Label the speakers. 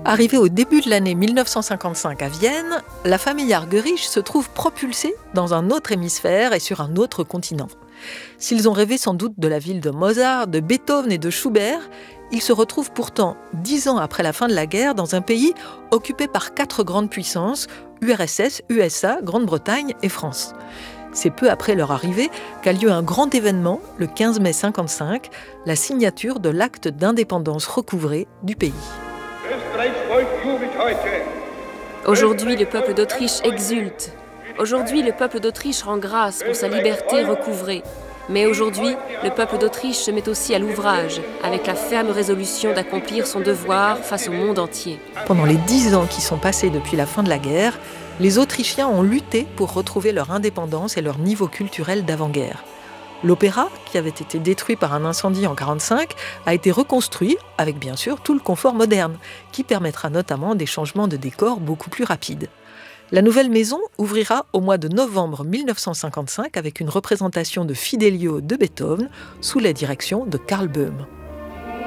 Speaker 1: Arrivée au début de l'année 1955 à Vienne, la famille Argerich se trouve propulsée dans un autre hémisphère et sur un autre continent. S'ils ont rêvé sans doute de la ville de Mozart, de Beethoven et de Schubert, ils se retrouvent pourtant 10 ans après la fin de la guerre dans un pays occupé par 4 grandes puissances, URSS, USA, Grande-Bretagne et France. C'est peu après leur arrivée qu'a lieu un grand événement, le 15 mai 1955, la signature de l'acte d'indépendance recouvré du pays.
Speaker 2: Aujourd'hui, le peuple d'Autriche exulte. Aujourd'hui, le peuple d'Autriche rend grâce pour sa liberté recouvrée. Mais aujourd'hui, le peuple d'Autriche se met aussi à l'ouvrage, avec la ferme résolution d'accomplir son devoir face au monde entier.
Speaker 1: Pendant les 10 ans qui sont passés depuis la fin de la guerre, les Autrichiens ont lutté pour retrouver leur indépendance et leur niveau culturel d'avant-guerre. L'opéra, qui avait été détruit par un incendie en 1945, a été reconstruit avec bien sûr tout le confort moderne, qui permettra notamment des changements de décor beaucoup plus rapides. La nouvelle maison ouvrira au mois de novembre 1955 avec une représentation de Fidelio de Beethoven sous la direction de Karl Böhm.